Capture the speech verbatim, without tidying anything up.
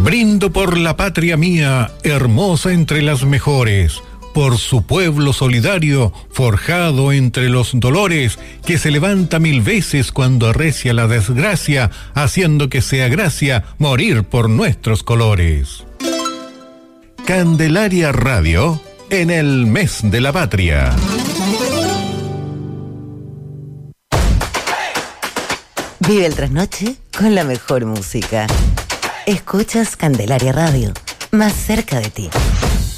Brindo por la patria mía, hermosa entre las mejores, por su pueblo solidario, forjado entre los dolores, que se levanta mil veces cuando arrecia la desgracia, haciendo que sea gracia morir por nuestros colores. Candelaria Radio, en el mes de la patria. Vive el trasnoche con la mejor música. Escuchas Candelaria Radio, más cerca de ti.